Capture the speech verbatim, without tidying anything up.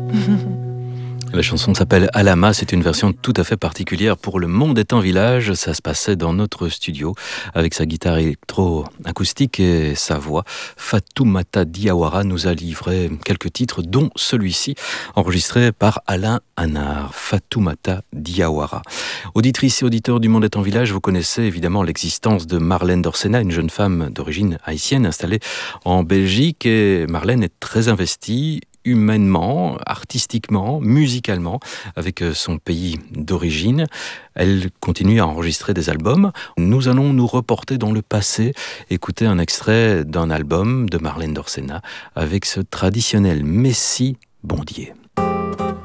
La chanson s'appelle Alama, c'est une version tout à fait particulière pour Le Monde est un village. Ça se passait dans notre studio avec sa guitare électro-acoustique et sa voix. Fatoumata Diawara nous a livré quelques titres, dont celui-ci, enregistré par Alain Hanard. Fatoumata Diawara. Auditrice et auditeur du Monde est un village, vous connaissez évidemment l'existence de Marlène Dorsena, une jeune femme d'origine haïtienne installée en Belgique. Et Marlène est très investie humainement, artistiquement, musicalement, avec son pays d'origine. Elle continue à enregistrer des albums. Nous allons nous reporter dans le passé, écouter un extrait d'un album de Marlène Dorsena avec ce traditionnel Messie Bondier.